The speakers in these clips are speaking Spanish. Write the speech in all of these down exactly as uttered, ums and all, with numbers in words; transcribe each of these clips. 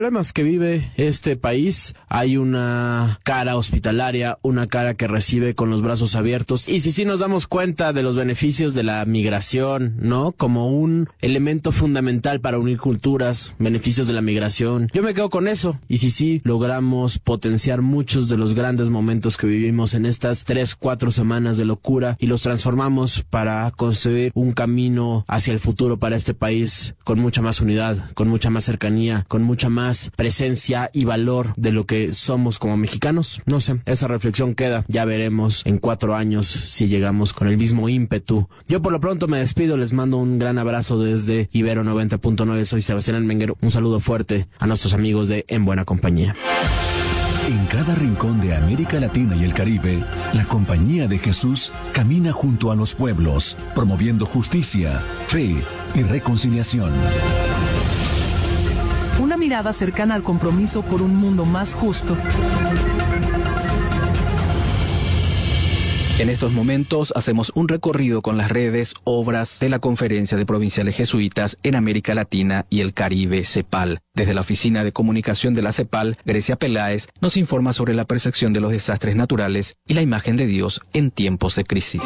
Problemas que vive este país, hay una cara hospitalaria, una cara que recibe con los brazos abiertos, y si sí nos damos cuenta de los beneficios de la migración, ¿no? Como un elemento fundamental para unir culturas, beneficios de la migración, yo me quedo con eso, y si sí logramos potenciar muchos de los grandes momentos que vivimos en estas tres, cuatro semanas de locura, y los transformamos para construir un camino hacia el futuro para este país, con mucha más unidad, con mucha más cercanía, con mucha más presencia y valor de lo que somos como mexicanos. No sé, esa reflexión queda. Ya veremos en cuatro años si llegamos con el mismo ímpetu. Yo por lo pronto me despido, les mando un gran abrazo desde Ibero noventa punto nueve. Soy Sebastián Almenguero. Un saludo fuerte a nuestros amigos de En Buena Compañía. En cada rincón de América Latina y el Caribe, la Compañía de Jesús camina junto a los pueblos, promoviendo justicia, fe y reconciliación. Una mirada cercana al compromiso por un mundo más justo. En estos momentos hacemos un recorrido con las redes, obras de la Conferencia de Provinciales Jesuitas en América Latina y el Caribe, CEPAL. Desde la Oficina de Comunicación de la CEPAL, Grecia Peláez nos informa sobre la percepción de los desastres naturales y la imagen de Dios en tiempos de crisis.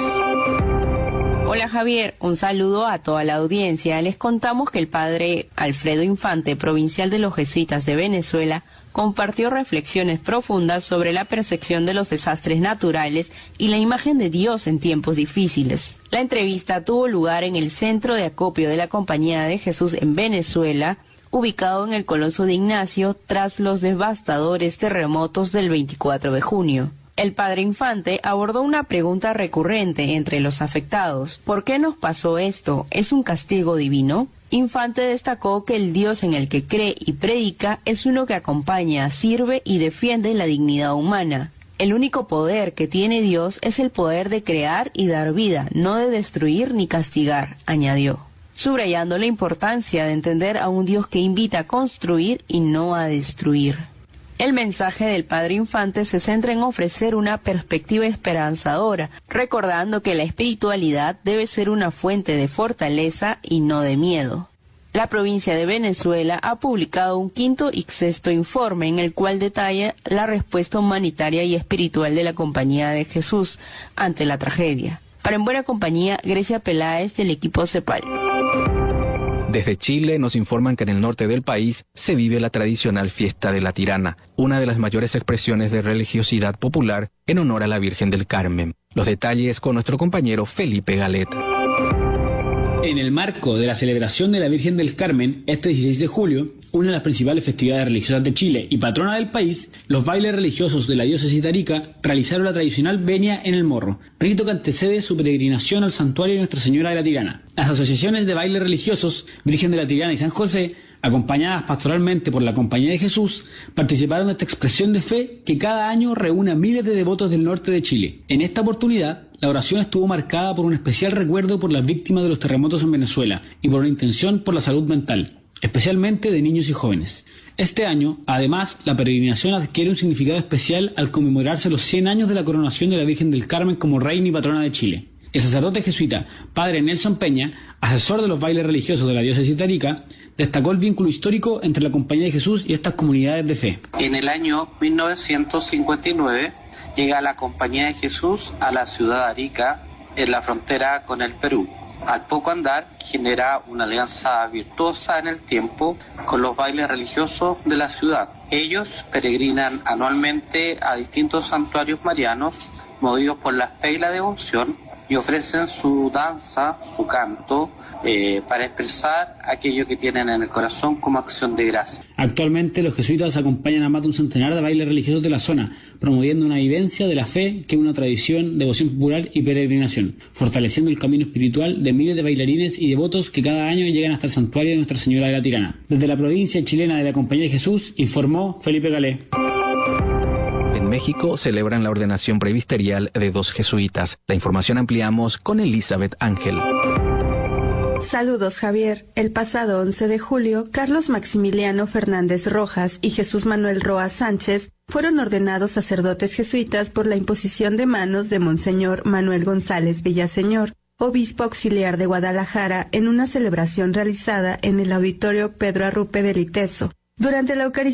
Hola Javier, un saludo a toda la audiencia. Les contamos que el padre Alfredo Infante, provincial de los jesuitas de Venezuela, compartió reflexiones profundas sobre la percepción de los desastres naturales y la imagen de Dios en tiempos difíciles. La entrevista tuvo lugar en el Centro de Acopio de la Compañía de Jesús en Venezuela, ubicado en el Coloso de Ignacio, tras los devastadores terremotos del veinticuatro de junio. El padre Infante abordó una pregunta recurrente entre los afectados. ¿Por qué nos pasó esto? ¿Es un castigo divino? Infante destacó que el Dios en el que cree y predica es uno que acompaña, sirve y defiende la dignidad humana. El único poder que tiene Dios es el poder de crear y dar vida, no de destruir ni castigar, añadió, subrayando la importancia de entender a un Dios que invita a construir y no a destruir. El mensaje del padre Infante se centra en ofrecer una perspectiva esperanzadora, recordando que la espiritualidad debe ser una fuente de fortaleza y no de miedo. La provincia de Venezuela ha publicado un quinto y sexto informe en el cual detalla la respuesta humanitaria y espiritual de la Compañía de Jesús ante la tragedia. Para En Buena Compañía, Grecia Peláez del equipo CEPAL. Desde Chile nos informan que en el norte del país se vive la tradicional fiesta de la Tirana, una de las mayores expresiones de religiosidad popular en honor a la Virgen del Carmen. Los detalles con nuestro compañero Felipe Galet. En el marco de la celebración de la Virgen del Carmen, este dieciséis de julio, una de las principales festividades religiosas de Chile y patrona del país, los bailes religiosos de la diócesis de Arica realizaron la tradicional venia en el morro, rito que antecede su peregrinación al santuario de Nuestra Señora de la Tirana. Las asociaciones de bailes religiosos, Virgen de la Tirana y San José, acompañadas pastoralmente por la Compañía de Jesús, participaron de esta expresión de fe que cada año reúne a miles de devotos del norte de Chile. En esta oportunidad, la oración estuvo marcada por un especial recuerdo por las víctimas de los terremotos en Venezuela y por una intención por la salud mental, especialmente de niños y jóvenes. Este año, además, la peregrinación adquiere un significado especial al conmemorarse los cien años de la coronación de la Virgen del Carmen como reina y patrona de Chile. El sacerdote jesuita, padre Nelson Peña, asesor de los bailes religiosos de la diócesis de Arica, destacó el vínculo histórico entre la Compañía de Jesús y estas comunidades de fe. En el año mil novecientos cincuenta y nueve llega la Compañía de Jesús a la ciudad de Arica, en la frontera con el Perú. Al poco andar, genera una alianza virtuosa en el tiempo con los bailes religiosos de la ciudad. Ellos peregrinan anualmente a distintos santuarios marianos, movidos por la fe y la devoción, y ofrecen su danza, su canto, eh, para expresar aquello que tienen en el corazón como acción de gracia. Actualmente los jesuitas acompañan a más de un centenar de bailes religiosos de la zona, promoviendo una vivencia de la fe que es una tradición, devoción popular y peregrinación, fortaleciendo el camino espiritual de miles de bailarines y devotos que cada año llegan hasta el santuario de Nuestra Señora de la Tirana. Desde la provincia chilena de la Compañía de Jesús, informó Felipe Galé. En México celebran la ordenación presbiterial de dos jesuitas. La información ampliamos con Elizabeth Ángel. Saludos, Javier. El pasado once de julio, Carlos Maximiliano Fernández Rojas y Jesús Manuel Roa Sánchez fueron ordenados sacerdotes jesuitas por la imposición de manos de Monseñor Manuel González Villaseñor, obispo auxiliar de Guadalajara, en una celebración realizada en el Auditorio Pedro Arrupe del Iteso. Durante la Eucaristía